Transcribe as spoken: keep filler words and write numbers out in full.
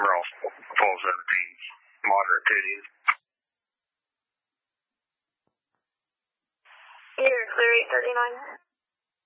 Ross, twelve seventeen, moderate to it. You're clear eight thirty-nine.